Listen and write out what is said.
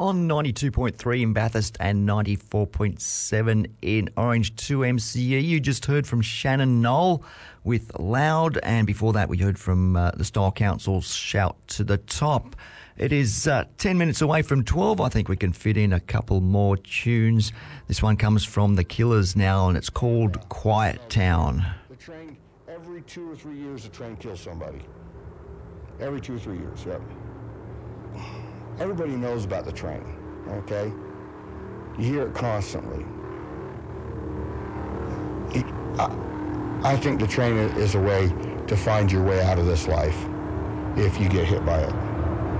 On 92.3 in Bathurst and 94.7 in Orange 2MCE. You just heard from Shannon Knoll with Loud, and before that we heard from the Style Council's Shout to the Top. It is 10 minutes away from 12. I think we can fit in a couple more tunes. This one comes from The Killers now, and it's called Quiet Town. The train, every 2 or 3 years, the train kills somebody. Every 2 or 3 years, yep. Everybody knows about the train, okay? You hear it constantly. I think the train is a way to find your way out of this life if you get hit by it.